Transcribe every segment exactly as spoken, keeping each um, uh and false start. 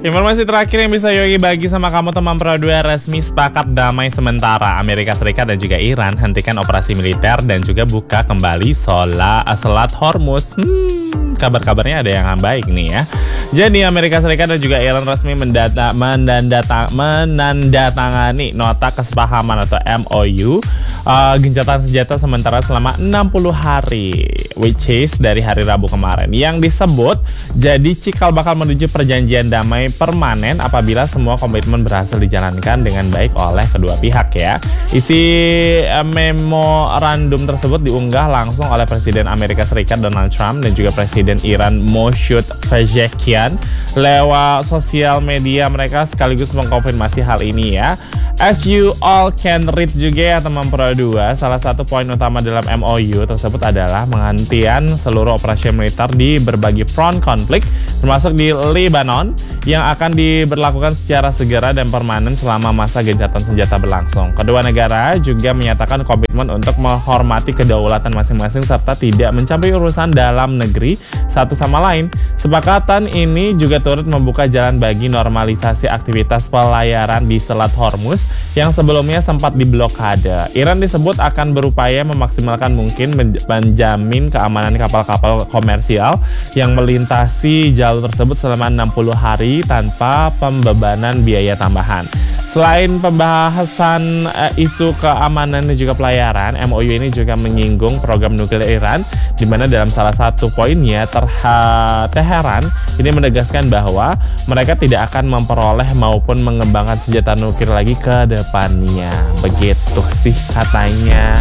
Informasi terakhir yang bisa Yogi bagi sama kamu teman Pro dua, resmi sepakat damai sementara. Amerika Serikat dan juga Iran hentikan operasi militer dan juga buka kembali sola, Selat Hormuz. Hmm, kabar-kabarnya ada yang baik nih ya. Jadi Amerika Serikat dan juga Iran resmi mendata, mendata, menandatangani nota kesepahaman atau M O U uh, gencatan senjata sementara selama enam puluh hari, which is dari hari Rabu kemarin, yang disebut jadi cikal bakal menuju perjanjian damai permanen apabila semua komitmen berhasil dijalankan dengan baik oleh kedua pihak ya. Isi uh, memorandum tersebut diunggah langsung oleh Presiden Amerika Serikat Donald Trump dan juga Presiden Iran Moshud Pezeshkian lewat sosial media mereka, sekaligus mengkonfirmasi hal ini ya. As you all can read juga ya teman Pro dua, salah satu poin utama dalam M O U tersebut adalah penghentian seluruh operasi militer di berbagai front konflik termasuk di Lebanon yang akan diberlakukan secara segera dan permanen selama masa gencatan senjata berlangsung. Kedua negara juga menyatakan komitmen untuk menghormati kedaulatan masing-masing serta tidak mencampuri urusan dalam negeri satu sama lain. Sepakatan ini juga turut membuka jalan bagi normalisasi aktivitas pelayaran di Selat Hormuz yang sebelumnya sempat diblokade. Iran disebut akan berupaya memaksimalkan mungkin menjamin keamanan kapal-kapal komersial yang melintasi jalur tersebut selama enam puluh hari tanpa pembebanan biaya tambahan. Selain pembahasan uh, isu keamanan dan juga pelayaran, M O U ini juga menyinggung program nuklir Iran, di mana dalam salah satu poinnya terha- Teheran ini menegaskan bahwa mereka tidak akan memperoleh maupun mengembangkan senjata nuklir lagi ke depannya. Begitu sih katanya.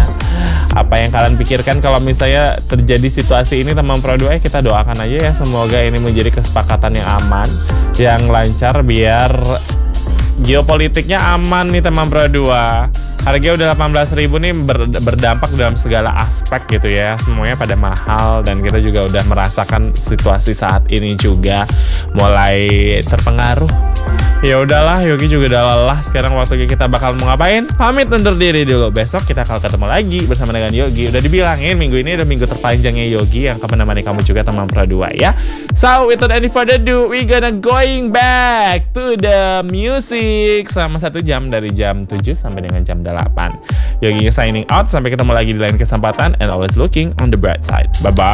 Apa yang kalian pikirkan kalau misalnya terjadi situasi ini teman Pro dua? Kita doakan aja ya, semoga ini menjadi kesepakatan yang aman, yang lancar, biar geopolitiknya aman nih teman Pro dua. Harga udah delapan belas ribu nih, ber, berdampak dalam segala aspek gitu ya. Semuanya pada mahal dan kita juga udah merasakan situasi saat ini juga mulai terpengaruh. Ya udahlah, Yogi juga udah lelah. Sekarang waktunya kita bakal mau ngapain? Pamit undur diri dulu. Besok kita akan ketemu lagi bersama dengan Yogi. Udah dibilangin minggu ini udah minggu terpanjangnya Yogi yang akan menemani kamu juga teman Pro dua ya. So without any further ado, we gonna going back to the music selama satu jam dari jam tujuh sampai dengan jam delapan. Yogi signing out, sampai ketemu lagi di lain kesempatan, and always looking on the bright side. Bye bye.